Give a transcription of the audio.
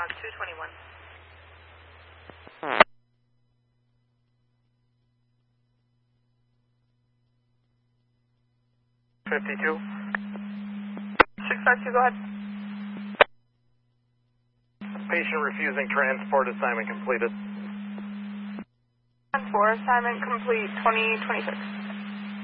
221. 52. 652, go ahead. Patient refusing transport, assignment completed. 4, assignment complete, 2026.